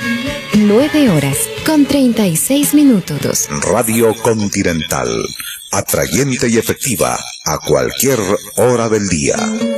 9:36. Radio Continental, atrayente y efectiva a cualquier hora del día.